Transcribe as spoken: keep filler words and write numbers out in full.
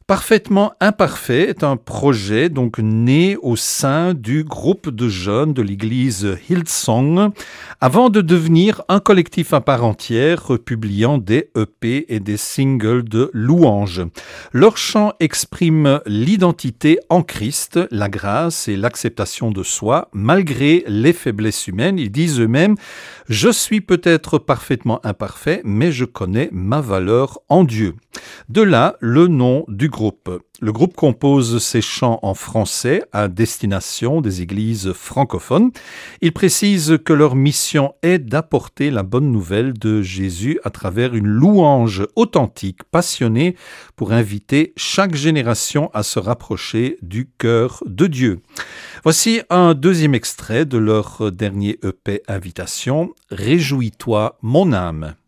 Parfaitement imparfait est un projet donc né au sein du groupe de jeunes de l'église Hillsong avant de devenir un collectif à part entière publiant des E P et des singles de louanges. Leur chant exprime l'identité en Christ, la grâce et l'acceptation de soi malgré les faiblesses humaines. Ils disent eux-mêmes « Je suis peut-être parfaitement imparfait, mais je connais ma valeur en Dieu ». De là, le nom du groupe. Le groupe compose ses chants en français à destination des églises francophones. Il précise que leur mission est d'apporter la bonne nouvelle de Jésus à travers une louange authentique, passionnée, pour inviter chaque génération à se rapprocher du cœur de Dieu. Voici un deuxième extrait de leur dernier E P Invitation. Réjouis-toi, mon âme.